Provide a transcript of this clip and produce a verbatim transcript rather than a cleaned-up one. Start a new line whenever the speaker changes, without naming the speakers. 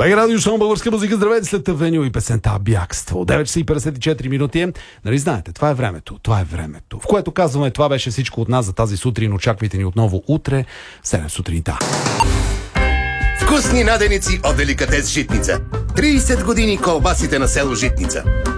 Бай радио шоу българска музика. Здравейте, след Авеню и песента Бягство. девет часа и петдесет и четири минути. Нали знаете, това е времето. Това е времето, в което казваме, това беше всичко от нас за тази сутрин. Очаквайте ни отново утре в седем сутринта.
Вкусни наденици от Деликатес Житница. трийсет години колбасите на село Житница.